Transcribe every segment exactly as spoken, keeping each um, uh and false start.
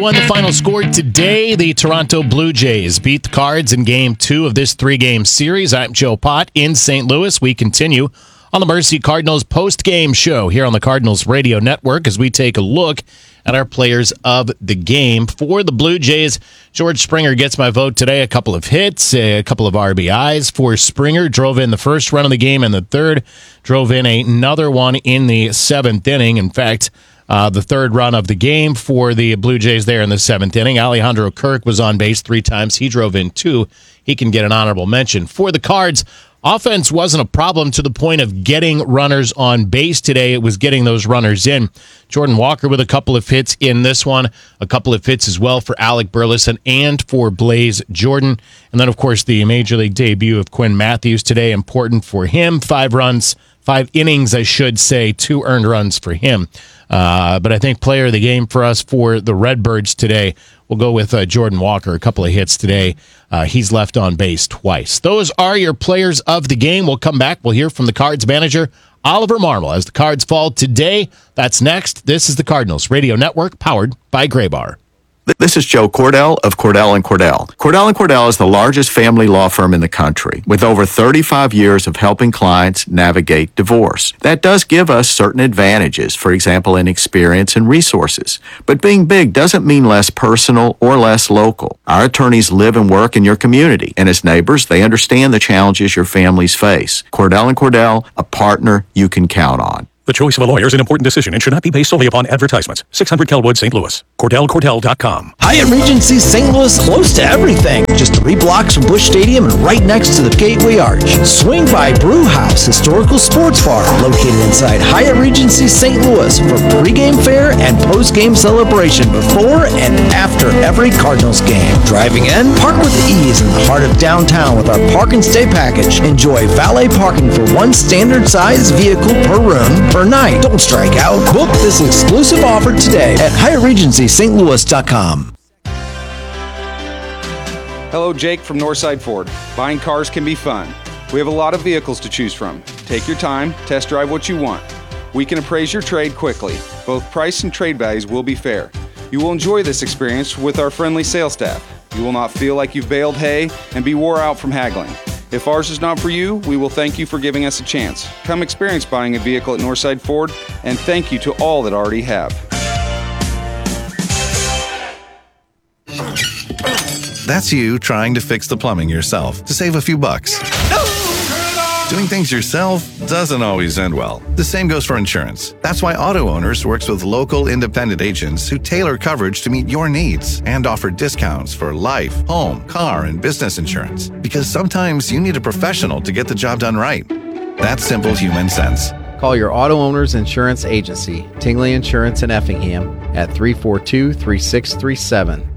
one the final score today. The Toronto Blue Jays beat the Cards in game two of this three-game series. I'm Joe Pott in Saint Louis. We continue on the Mercy Cardinals post-game show here on the Cardinals Radio Network as we take a look at our players of the game. For the Blue Jays, George Springer gets my vote today. A couple of hits, a couple of R B Is for Springer. Drove in the first run of the game and the third. Drove in another one in the seventh inning. In fact, uh, the third run of the game for the Blue Jays there in the seventh inning. Alejandro Kirk was on base three times. He drove in two. He can get an honorable mention. For the Cards, offense wasn't a problem to the point of getting runners on base today. It was getting those runners in. Jordan Walker with a couple of hits in this one. A couple of hits as well for Alec Burleson and for Blaze Jordan. And then, of course, the Major League debut of Quinn Matthews today. Important for him. Five runs, five innings, I should say. Two earned runs for him. Uh, but I think player of the game for us for the Redbirds today, we'll go with uh, Jordan Walker. A couple of hits today. Uh, he's left on base twice. Those are your players of the game. We'll come back. We'll hear from the Cards manager, Oliver Marmol, as the Cards fall today. That's next. This is the Cardinals Radio Network, powered by Graybar. This is Joe Cordell of Cordell and Cordell. Cordell and Cordell is the largest family law firm in the country with over thirty-five years of helping clients navigate divorce. That does give us certain advantages, for example, in experience and resources. But being big doesn't mean less personal or less local. Our attorneys live and work in your community, and as neighbors, they understand the challenges your families face. Cordell and Cordell, a partner you can count on. The choice of a lawyer is an important decision and should not be based solely upon advertisements. six hundred Kelwood, Saint Louis. Cordell Cordell dot com. Hyatt Regency Saint Louis, close to everything. Just three blocks from Busch Stadium and right next to the Gateway Arch. Swing by Brew House Historical Sports Bar, located inside Hyatt Regency Saint Louis for pregame fare and postgame celebration before and after every Cardinals game. Driving in, park with ease in the heart of downtown with our Park and Stay package. Enjoy valet parking for one standard size vehicle per room per night. Don't strike out. Book this exclusive offer today at Hyatt Regency Saint Louis dot com. Hello, Jake from Northside Ford. Buying cars can be fun. We have a lot of vehicles to choose from. Take your time, test drive what you want. We can appraise your trade quickly. Both price and trade values will be fair. You will enjoy this experience with our friendly sales staff. You will not feel like you've baled hay and be wore out from haggling. If ours is not for you, we will thank you for giving us a chance. Come experience buying a vehicle at Northside Ford, and thank you to all that already have. That's you trying to fix the plumbing yourself to save a few bucks. Doing things yourself doesn't always end well. The same goes for insurance. That's why Auto Owners works with local independent agents who tailor coverage to meet your needs and offer discounts for life, home, car, and business insurance. Because sometimes you need a professional to get the job done right. That's simple human sense. Call your Auto Owners Insurance Agency, Tingley Insurance in Effingham, at three four two, three six three seven.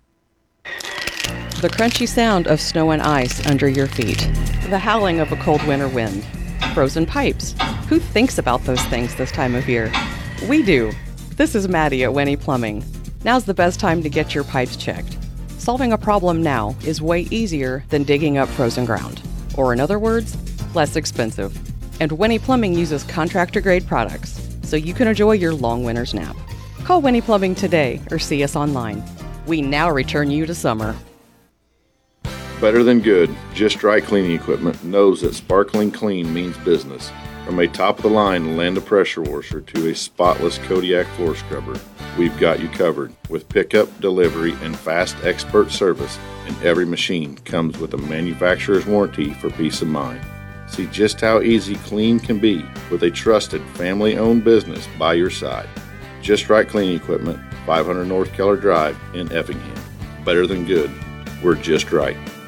The crunchy sound of snow and ice under your feet. The howling of a cold winter wind. Frozen pipes. Who thinks about those things this time of year? We do. This is Maddie at Winnie Plumbing. Now's the best time to get your pipes checked. Solving a problem now is way easier than digging up frozen ground. Or in other words, less expensive. And Winnie Plumbing uses contractor-grade products, so you can enjoy your long winter's nap. Call Winnie Plumbing today or see us online. We now return you to summer. Better than good, Just Right Cleaning Equipment knows that sparkling clean means business. From a top-of-the-line Landa pressure washer to a spotless Kodiak floor scrubber, we've got you covered. With pickup, delivery, and fast expert service, and every machine comes with a manufacturer's warranty for peace of mind. See just how easy clean can be with a trusted family-owned business by your side. Just Right Cleaning Equipment, five hundred North Keller Drive in Effingham. Better than good, we're just right.